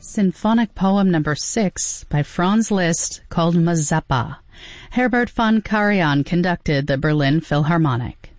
Symphonic Poem Number 6 by Franz Liszt, called Mazeppa. Herbert von Karajan conducted the Berlin Philharmonic.